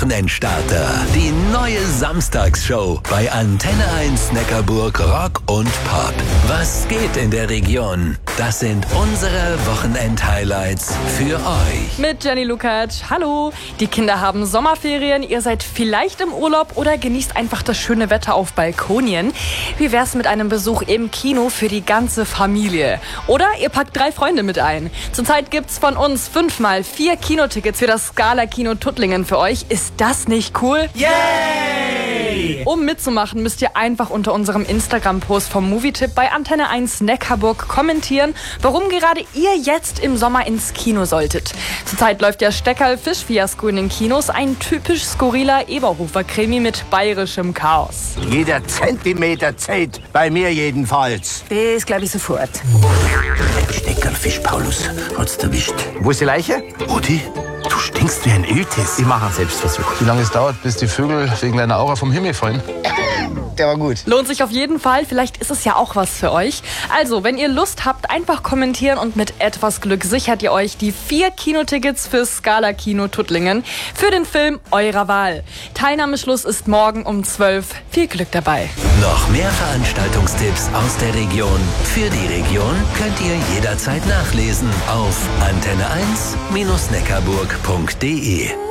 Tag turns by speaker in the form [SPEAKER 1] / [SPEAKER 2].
[SPEAKER 1] Wochenendstarter. Die neue Samstagsshow bei Antenne 1 Neckarburg Rock und Pop. Was geht in der Region? Das sind unsere Wochenend-Highlights für euch.
[SPEAKER 2] Mit Jenny Lukacs. Hallo. Die Kinder haben Sommerferien, ihr seid vielleicht im Urlaub oder genießt einfach das schöne Wetter auf Balkonien. Wie wär's mit einem Besuch im Kino für die ganze Familie? Oder ihr packt 3 Freunde mit ein. Zurzeit gibt's von uns 5x4 Kinotickets für das Scala-Kino Tuttlingen für euch. Ist das nicht cool?
[SPEAKER 3] Yay!
[SPEAKER 2] Um mitzumachen, müsst ihr einfach unter unserem Instagram-Post vom Movietipp bei Antenne 1 Neckarburg kommentieren, warum gerade ihr jetzt im Sommer ins Kino solltet. Zurzeit läuft der Steckerl-Fischfiasko in den Kinos, ein typisch skurriler Eberhofer-Krimi mit bayerischem Chaos.
[SPEAKER 3] Jeder Zentimeter zählt, bei mir jedenfalls.
[SPEAKER 4] Das glaube ich sofort.
[SPEAKER 3] Steckerlfisch, Paulus, hat's erwischt. Wo ist die Leiche? Mutti, du stinkst wie ein Iltis. Ich mache einen Selbstversuch.
[SPEAKER 5] Wie lange es dauert, bis die Vögel wegen deiner Aura vom Himmel fallen?
[SPEAKER 3] Der war gut.
[SPEAKER 2] Lohnt sich auf jeden Fall, vielleicht ist es ja auch was für euch. Also, wenn ihr Lust habt, einfach kommentieren und mit etwas Glück sichert ihr euch die 4 Kinotickets fürs Scala-Kino Tuttlingen für den Film eurer Wahl. Teilnahmeschluss ist morgen um 12. Viel Glück dabei.
[SPEAKER 1] Noch mehr Veranstaltungstipps aus der Region. Für die Region könnt ihr jederzeit nachlesen auf antenne1-neckarburg.de.